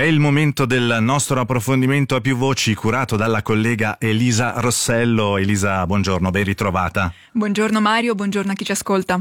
il momento del nostro approfondimento a più voci curato dalla collega Elisa Rossello. Elisa, buongiorno, ben ritrovata. Buongiorno Mario, buongiorno a chi ci ascolta.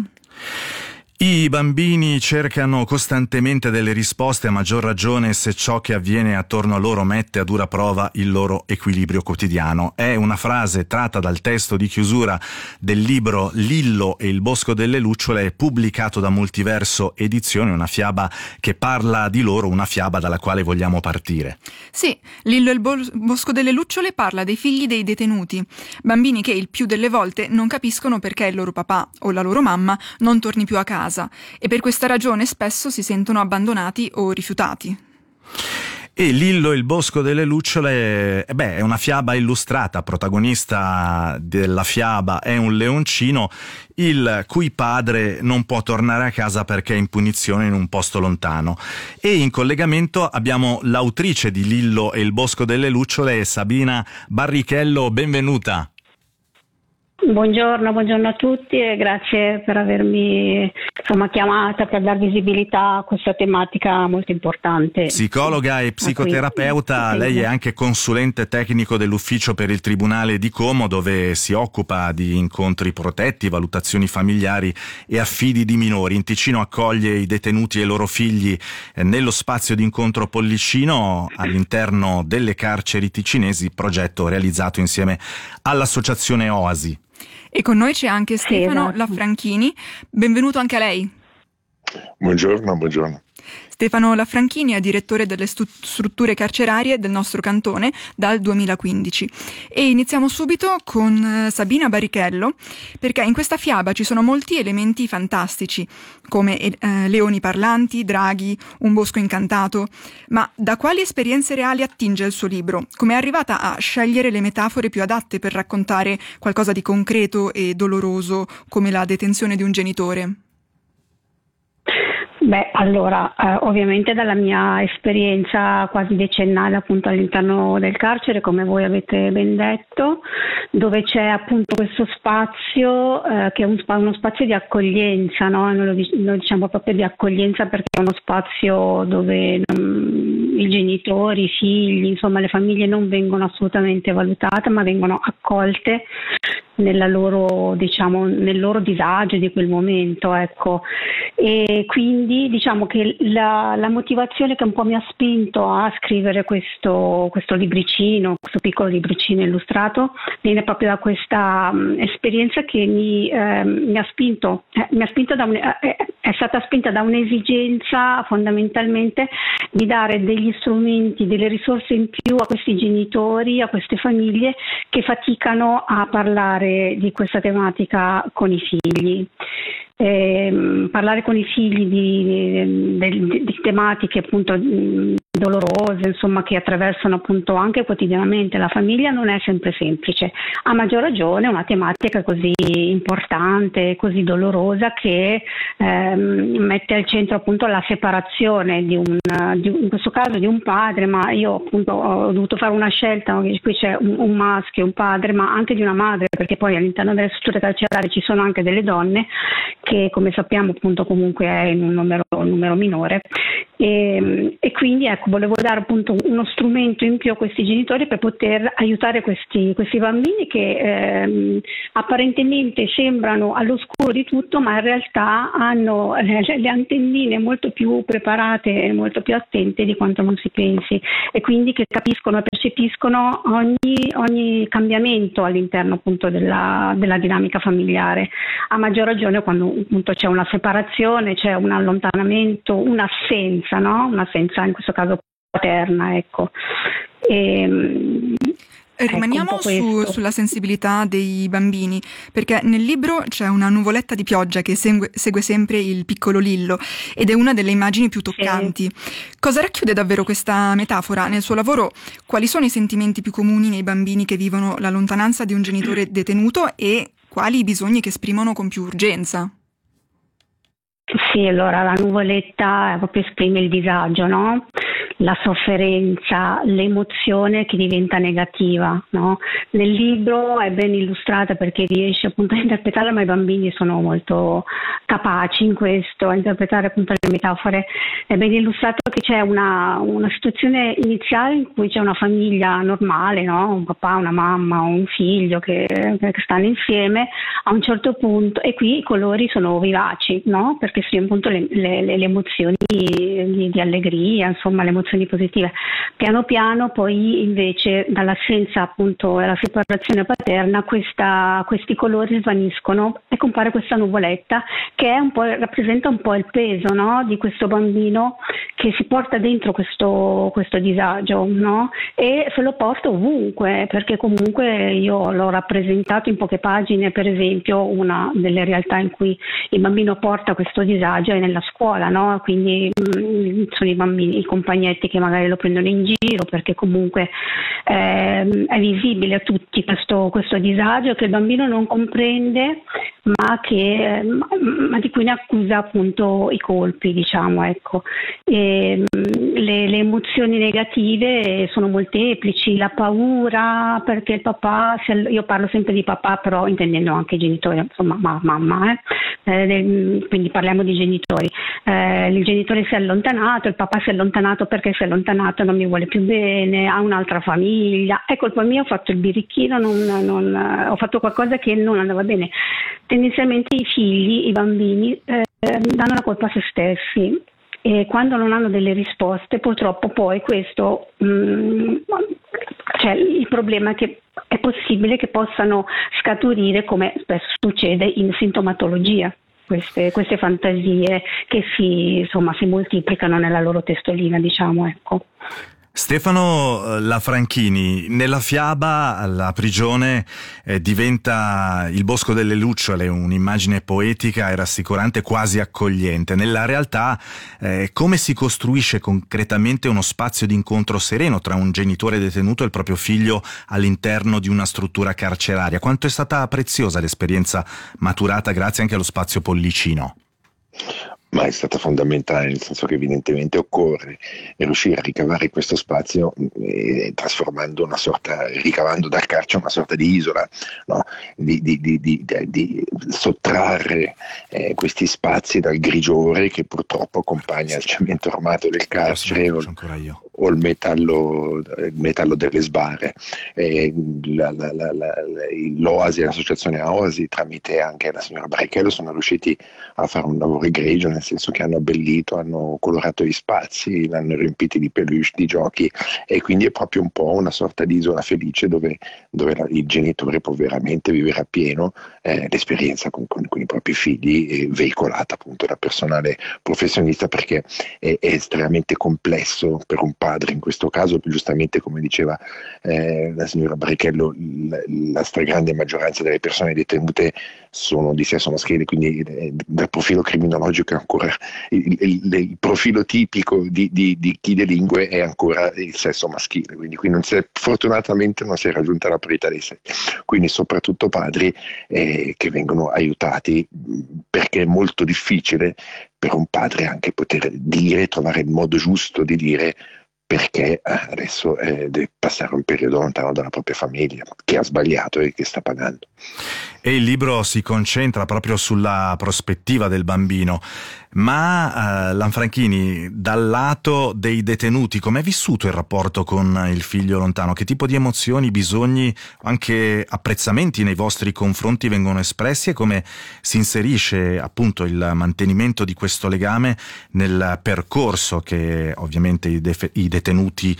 I bambini cercano costantemente delle risposte, a maggior ragione se ciò che avviene attorno a loro mette a dura prova il loro equilibrio quotidiano. È una frase tratta dal testo di chiusura del libro Lillo e il bosco delle lucciole, pubblicato da Multiverso Edizioni, una fiaba che parla di loro, una fiaba dalla quale vogliamo partire. Sì, Lillo e il bosco delle lucciole parla dei figli dei detenuti, bambini che il più delle volte non capiscono perché il loro papà o la loro mamma non torni più a casa. E per questa ragione spesso si sentono abbandonati o rifiutati. E Lillo e il bosco delle lucciole è una fiaba illustrata. Protagonista della fiaba è un leoncino il cui padre non può tornare a casa perché è in punizione in un posto lontano. E in collegamento abbiamo l'autrice di Lillo e il bosco delle lucciole, Sabina Barrichello. Benvenuta. Buongiorno a tutti e grazie per avermi chiamata per dar visibilità a questa tematica molto importante. Psicologa e psicoterapeuta, lei è anche consulente tecnico dell'ufficio per il Tribunale di Como, dove si occupa di incontri protetti, valutazioni familiari e affidi di minori. In Ticino accoglie i detenuti e i loro figli nello spazio di incontro Pollicino all'interno delle carceri ticinesi, progetto realizzato insieme all'associazione Oasi. E con noi c'è anche Stefano Lafranchini, benvenuto anche a lei. Buongiorno. Stefano Lafranchini è direttore delle strutture carcerarie del nostro cantone dal 2015. E iniziamo subito con Sabina Barrichello, perché in questa fiaba ci sono molti elementi fantastici, come leoni parlanti, draghi, un bosco incantato. Ma da quali esperienze reali attinge il suo libro? Come è arrivata a scegliere le metafore più adatte per raccontare qualcosa di concreto e doloroso come la detenzione di un genitore? Ovviamente dalla mia esperienza quasi decennale appunto all'interno del carcere, come voi avete ben detto, dove c'è appunto questo spazio che è uno spazio di accoglienza, no? Noi diciamo proprio di accoglienza perché è uno spazio dove i genitori, i figli, insomma le famiglie non vengono assolutamente valutate, ma vengono accolte nel loro disagio di quel momento, ecco. E quindi diciamo che la motivazione che un po' mi ha spinto a scrivere questo libricino, questo piccolo libricino illustrato, viene proprio da questa esperienza che mi ha spinto è stata spinta da un'esigenza fondamentalmente di dare degli strumenti, delle risorse in più a questi genitori, a queste famiglie che faticano a parlare di questa tematica con i figli. Parlare con i figli di tematiche appunto dolorose, insomma, che attraversano appunto anche quotidianamente la famiglia, non è sempre semplice. A maggior ragione una tematica così importante, così dolorosa, che mette al centro appunto la separazione in questo caso di un padre, ma io appunto ho dovuto fare una scelta, qui c'è un maschio, un padre, ma anche di una madre, perché poi all'interno delle strutture carcerarie ci sono anche delle donne che, come sappiamo, appunto comunque è in un numero minore. E quindi ecco, volevo dare appunto uno strumento in più a questi genitori per poter aiutare questi bambini che apparentemente sembrano all'oscuro di tutto, ma in realtà hanno le antennine molto più preparate e molto più attente di quanto non si pensi, e quindi che capiscono e percepiscono ogni cambiamento all'interno appunto della dinamica familiare, a maggior ragione quando appunto c'è una separazione, c'è un allontanamento, un'assenza, no? Un'assenza in questo caso paterna, ecco. Rimaniamo sulla sensibilità dei bambini, perché nel libro c'è una nuvoletta di pioggia che segue sempre il piccolo Lillo ed è una delle immagini più toccanti. Sì. Cosa racchiude davvero questa metafora? Nel suo lavoro, quali sono i sentimenti più comuni nei bambini che vivono la lontananza di un genitore detenuto e quali i bisogni che esprimono con più urgenza? Sì, allora la nuvoletta proprio esprime il disagio, no? la sofferenza, l'emozione che diventa negativa, no? Nel libro è ben illustrata perché riesce appunto a interpretarla, ma i bambini sono molto capaci in questo, a interpretare appunto le metafore. È ben illustrato che c'è una situazione iniziale in cui c'è una famiglia normale, no? Un papà, una mamma, un figlio che stanno insieme a un certo punto, e qui i colori sono vivaci, no? Perché sono appunto le emozioni di allegria, insomma le emozioni positive. Piano piano poi invece dall'assenza appunto e la separazione paterna questi colori svaniscono e compare questa nuvoletta che è rappresenta un po' il peso, no? Di questo bambino che si porta dentro questo disagio, no? E se lo porta ovunque, perché comunque io l'ho rappresentato in poche pagine. Per esempio, una delle realtà in cui il bambino porta questo disagio è nella scuola, no? Quindi sono i bambini, i compagnetti che magari lo prendono in giro perché comunque è visibile a tutti questo disagio che il bambino non comprende, ma di cui ne accusa appunto i colpi, diciamo, ecco. Le emozioni negative sono molteplici, la paura perché il papà, io parlo sempre di papà però intendendo anche i genitori, insomma mamma, quindi parliamo di genitori. Il genitore si è allontanato, il papà si è allontanato perché si è allontanato, non mi vuole più bene, ha un'altra famiglia, è colpa mia, ho fatto il birichino, ho fatto qualcosa che non andava bene. Tendenzialmente i figli, i bambini danno la colpa a se stessi e quando non hanno delle risposte purtroppo poi questo cioè il problema è che è possibile che possano scaturire, come spesso succede, in sintomatologia. Queste fantasie che si moltiplicano nella loro testolina, diciamo, ecco. Stefano Lafranchini, nella fiaba la prigione diventa il bosco delle lucciole, un'immagine poetica e rassicurante, quasi accogliente. Nella realtà come si costruisce concretamente uno spazio di incontro sereno tra un genitore detenuto e il proprio figlio all'interno di una struttura carceraria? Quanto è stata preziosa l'esperienza maturata grazie anche allo spazio Pollicino? Ma è stata fondamentale, nel senso che evidentemente occorre riuscire a ricavare questo spazio ricavando dal carcere una sorta di isola, no? di sottrarre questi spazi dal grigiore che purtroppo accompagna il cemento armato del carcere o il metallo delle sbarre. L'Oasi, l'associazione Oasi, tramite anche la signora Barrichello, sono riusciti a fare un lavoro egregio, nel senso che hanno abbellito, hanno colorato gli spazi, l'hanno riempiti di peluche, di giochi, e quindi è proprio un po' una sorta di isola felice dove il genitore può veramente vivere appieno l'esperienza con i propri figli, veicolata appunto da personale professionista, perché è estremamente complesso per un padre in questo caso. Giustamente, come diceva la signora Barrichello, la stragrande maggioranza delle persone detenute sono di sesso maschile, quindi dal profilo criminologico è ancora il profilo tipico di chi delinque è ancora il sesso maschile, quindi qui fortunatamente non si è raggiunta la parità dei sessi, quindi soprattutto padri che vengono aiutati, perché è molto difficile per un padre anche poter trovare il modo giusto di dire perché adesso deve passare un periodo lontano dalla propria famiglia, che ha sbagliato e che sta pagando. E il libro si concentra proprio sulla prospettiva del bambino, ma Lanfranchini, dal lato dei detenuti, com'è vissuto il rapporto con il figlio lontano? Che tipo di emozioni, bisogni, anche apprezzamenti nei vostri confronti vengono espressi, e come si inserisce appunto il mantenimento di questo legame nel percorso che ovviamente i detenuti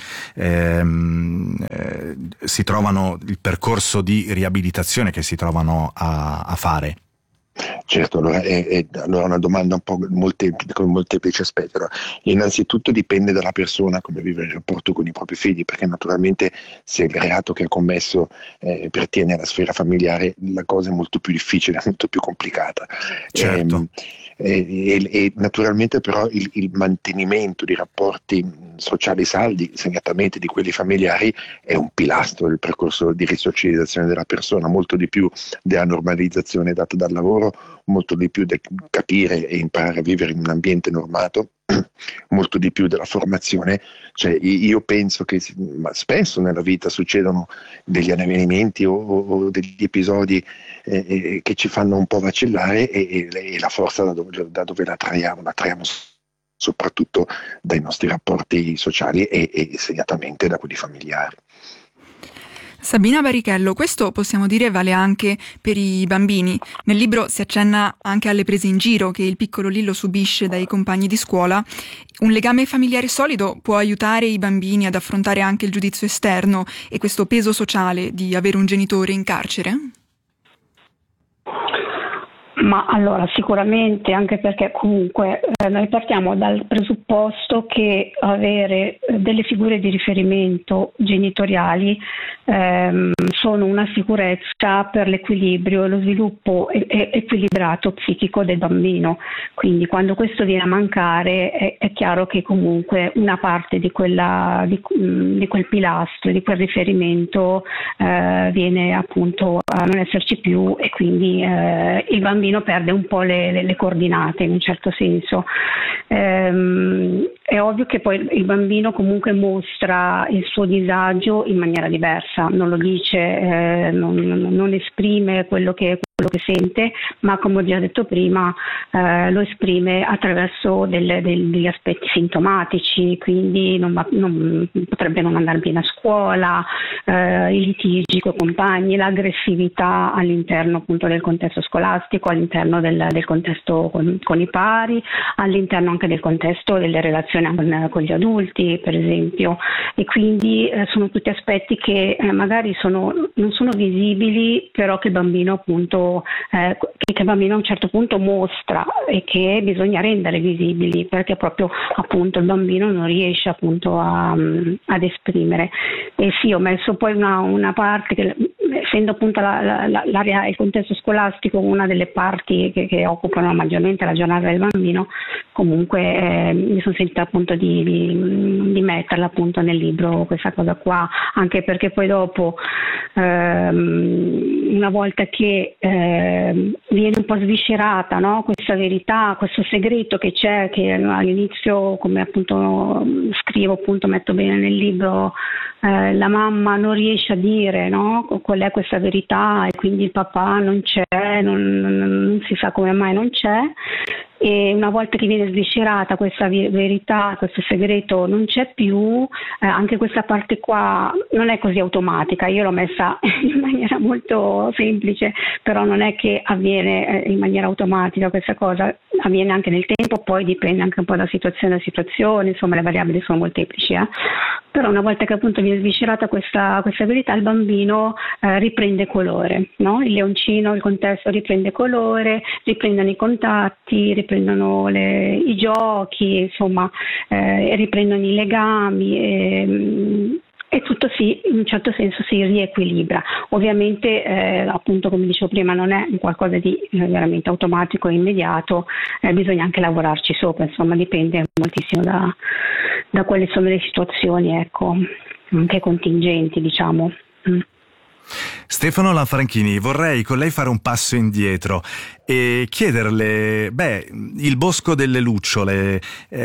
si trovano, il percorso di riabilitazione che si trovano a fare? Certo, allora è una domanda un po' con molteplici aspetti. Allora, innanzitutto dipende dalla persona come vive il rapporto con i propri figli, perché naturalmente se il reato che ha commesso pertiene alla sfera familiare, la cosa è molto più difficile, molto più complicata. Certo. E naturalmente però il mantenimento di rapporti sociali saldi, segnatamente di quelli familiari, è un pilastro del percorso di risocializzazione della persona, molto di più della normalizzazione data dal lavoro, molto di più del capire e imparare a vivere in un ambiente normato molto di più della formazione. Cioè, io penso che spesso nella vita succedono degli avvenimenti o degli episodi che ci fanno un po' vacillare, e la forza da dove la traiamo soprattutto dai nostri rapporti sociali e segnatamente da quelli familiari. Sabina Barichello, questo possiamo dire vale anche per i bambini. Nel libro si accenna anche alle prese in giro che il piccolo Lillo subisce dai compagni di scuola. Un legame familiare solido può aiutare i bambini ad affrontare anche il giudizio esterno e questo peso sociale di avere un genitore in carcere? Ma allora sicuramente, anche perché comunque noi partiamo dal presupposto che avere delle figure di riferimento genitoriali sono una sicurezza per l'equilibrio e lo sviluppo equilibrato psichico del bambino. Quindi quando questo viene a mancare è chiaro che comunque una parte di quel pilastro, di quel riferimento viene appunto a non esserci più, e quindi il bambino perde un po' le coordinate in un certo senso. È ovvio che poi il bambino comunque mostra il suo disagio in maniera diversa, non lo dice, non esprime quello che sente, ma come ho già detto prima lo esprime attraverso degli aspetti sintomatici, quindi potrebbe non andare bene a scuola, i litigi con i compagni, l'aggressività all'interno appunto del contesto scolastico, all'interno del contesto con i pari, all'interno anche del contesto delle relazioni con gli adulti, per esempio, e quindi sono tutti aspetti che magari non sono visibili, però che il bambino appunto che il bambino a un certo punto mostra e che bisogna rendere visibili, perché proprio appunto il bambino non riesce appunto ad esprimere. E sì, ho messo poi una parte che, essendo appunto l'area, il contesto scolastico una delle parti che occupano maggiormente la giornata del bambino, comunque mi sono sentita appunto di metterla appunto nel libro questa cosa qua, anche perché poi dopo una volta che viene un po' sviscerata, no? Questa verità, questo segreto che c'è, che all'inizio, come appunto scrivo, appunto metto bene nel libro, la mamma non riesce a dire, no? Qual è questa verità, e quindi il papà non c'è, non si sa come mai non c'è. E una volta che viene sviscerata questa verità, questo segreto non c'è più, anche questa parte qua non è così automatica. Io l'ho messa in maniera molto semplice, però non è che avviene in maniera automatica questa cosa, avviene anche nel tempo, poi dipende anche un po' da situazione a situazione, insomma le variabili sono molteplici. Però una volta che appunto viene sviscerata questa verità, il bambino riprende colore, no? Il leoncino, il contesto riprende colore, riprendono i contatti, riprendono i giochi, insomma, riprendono i legami e tutto in un certo senso si riequilibra. Ovviamente appunto, come dicevo prima, non è qualcosa di veramente automatico e immediato, bisogna anche lavorarci sopra, insomma dipende moltissimo da quali sono le situazioni, ecco, anche contingenti, diciamo. Stefano Lanfranchini, vorrei con lei fare un passo indietro e chiederle, il Bosco delle Lucciole,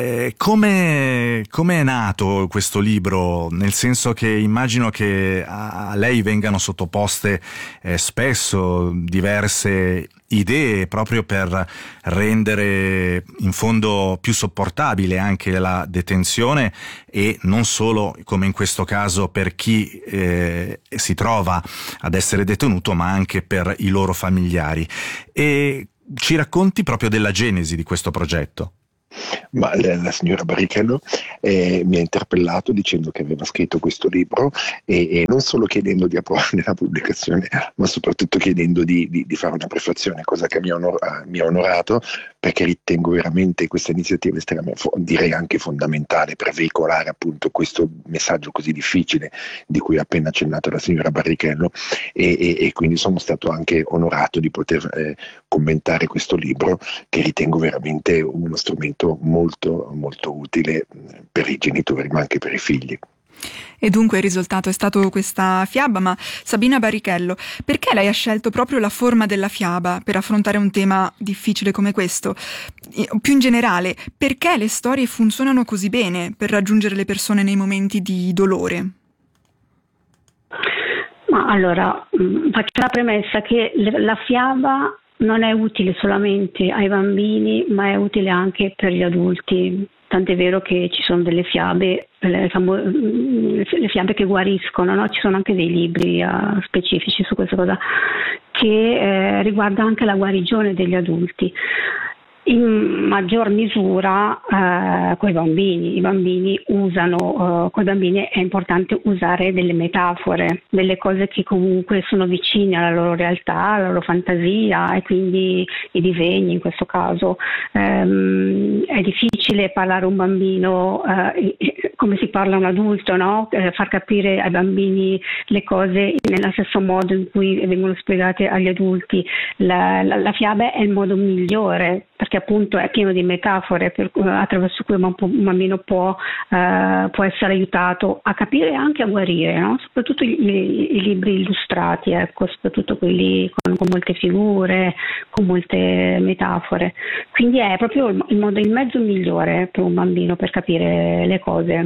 come è nato questo libro? Nel senso che immagino che a lei vengano sottoposte spesso diverse idee proprio per rendere in fondo più sopportabile anche la detenzione, e non solo come in questo caso per chi si trova ad essere detenuto, ma anche per i loro familiari. E ci racconti proprio della genesi di questo progetto? Ma la signora Barichello mi ha interpellato dicendo che aveva scritto questo libro e non solo chiedendo di approvarne la pubblicazione, ma soprattutto chiedendo di fare una prefazione, cosa che mi ha onorato, perché ritengo veramente questa iniziativa estremamente, direi anche fondamentale, per veicolare appunto questo messaggio così difficile di cui ha appena accennato la signora Barichello, e quindi sono stato anche onorato di poter commentare questo libro, che ritengo veramente uno strumento molto molto utile per i genitori, ma anche per i figli. E dunque il risultato è stato questa fiaba, ma Sabina Barichello, perché lei ha scelto proprio la forma della fiaba per affrontare un tema difficile come questo? Più in generale, perché le storie funzionano così bene per raggiungere le persone nei momenti di dolore? Ma allora, faccio la premessa che la fiaba non è utile solamente ai bambini, ma è utile anche per gli adulti. Tant'è vero che ci sono delle fiabe, le fiabe che guariscono, no? Ci sono anche dei libri specifici su questa cosa che riguarda anche la guarigione degli adulti. In maggior misura coi bambini. I bambini usano, coi bambini è importante usare delle metafore, delle cose che comunque sono vicine alla loro realtà, alla loro fantasia, e quindi i disegni in questo caso. È difficile parlare a un bambino come si parla a un adulto, no? Far capire ai bambini le cose nello stesso modo in cui vengono spiegate agli adulti. La fiaba è il modo migliore, perché appunto è pieno di metafore attraverso cui un bambino può essere aiutato a capire e anche a guarire, no? Soprattutto i libri illustrati, ecco, soprattutto quelli con molte figure, con molte metafore. Quindi è proprio il mezzo migliore per un bambino per capire le cose.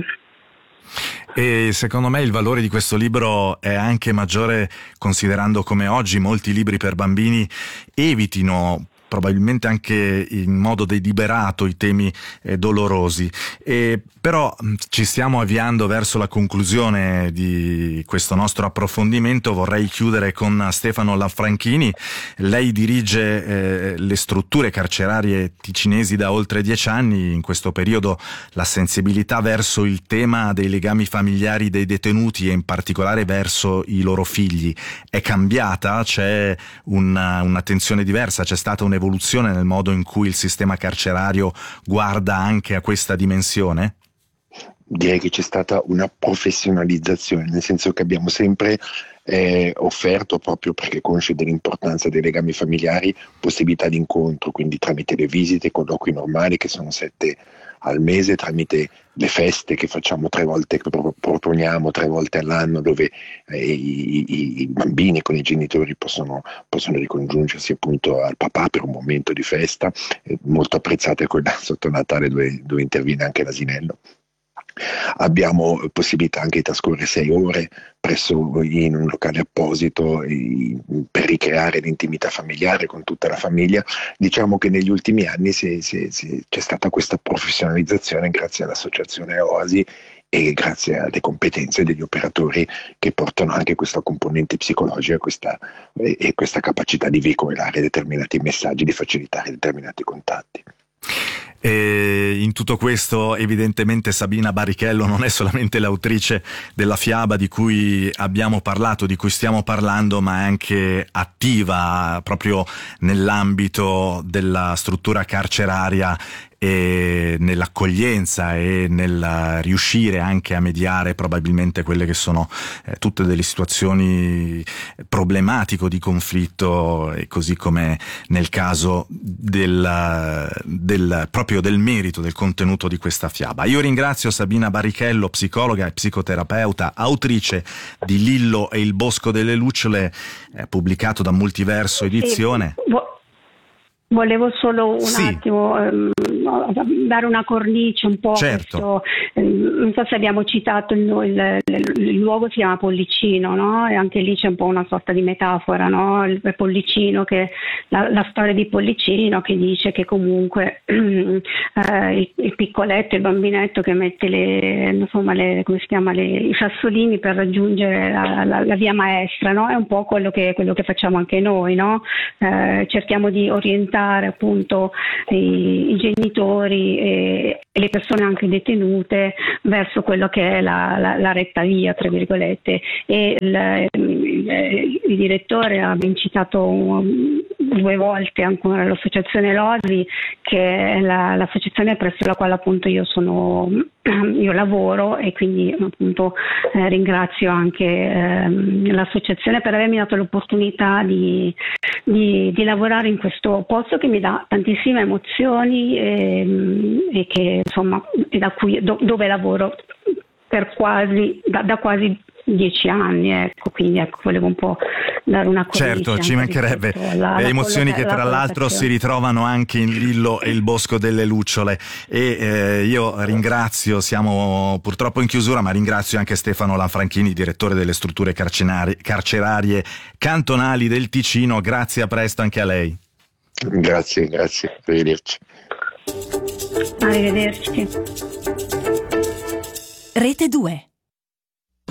E secondo me il valore di questo libro è anche maggiore considerando come oggi molti libri per bambini evitino probabilmente anche in modo deliberato i temi dolorosi. Però ci stiamo avviando verso la conclusione di questo nostro approfondimento. Vorrei chiudere con Stefano Lanfranchini. Lei dirige le strutture carcerarie ticinesi da oltre 10 anni. In questo periodo la sensibilità verso il tema dei legami familiari dei detenuti e in particolare verso i loro figli è cambiata? C'è un'attenzione diversa? C'è stata un'evoluzione nel modo in cui il sistema carcerario guarda anche a questa dimensione? Direi che c'è stata una professionalizzazione, nel senso che abbiamo sempre offerto, proprio perché consci dell'importanza dei legami familiari, possibilità di incontro, quindi tramite le visite, colloqui normali che sono 7 al mese, tramite le feste che facciamo 3 volte, che proponiamo 3 volte all'anno, dove i bambini con i genitori possono ricongiungersi appunto al papà per un momento di festa. Molto apprezzata è quella sotto Natale dove interviene anche l'asinello. Abbiamo possibilità anche di trascorrere 6 ore in un locale apposito per ricreare l'intimità familiare con tutta la famiglia. Diciamo che negli ultimi anni c'è stata questa professionalizzazione grazie all'associazione Oasi e grazie alle competenze degli operatori che portano anche questa componente psicologica e questa capacità di veicolare determinati messaggi, di facilitare determinati contatti. E in tutto questo evidentemente Sabina Barichello non è solamente l'autrice della fiaba di cui abbiamo parlato, di cui stiamo parlando, ma è anche attiva proprio nell'ambito della struttura carceraria e nell'accoglienza e nel riuscire anche a mediare probabilmente quelle che sono tutte delle situazioni problematiche di conflitto, e così come nel caso proprio del merito, del contenuto di questa fiaba. Io ringrazio Sabina Barichello, psicologa e psicoterapeuta, autrice di Lillo e il bosco delle lucciole, pubblicato da Multiverso Edizione. Volevo solo un attimo dare una cornice un po'. Certo. Non so se abbiamo citato il luogo, si chiama Pollicino, no? E anche lì c'è un po' una sorta di metafora, no? Il Pollicino, che la storia di Pollicino, che dice che comunque il piccoletto, il bambinetto che mette come si chiama, i sassolini per raggiungere la via maestra, no? È un po' quello che facciamo anche noi, no? Cerchiamo di orientare appunto i genitori e le persone anche detenute verso quello che è la retta via, tra virgolette. E il direttore ha ben citato 2 volte ancora l'associazione Losi, che è l'associazione presso la quale appunto io lavoro, e quindi appunto ringrazio anche l'associazione per avermi dato l'opportunità di lavorare in questo posto che mi dà tantissime emozioni e che insomma dove lavoro per da quasi 10 anni, ecco, quindi ecco, volevo un po' dare una cornice. Certo, ci mancherebbe, le emozioni che tra l'altro si ritrovano anche in Lillo e il Bosco delle Lucciole, e io ringrazio, siamo purtroppo in chiusura, ma ringrazio anche Stefano Lanfranchini, direttore delle strutture carcerarie cantonali del Ticino. Grazie, a presto anche a lei. Grazie, arrivederci. Arrivederci. Rete 2.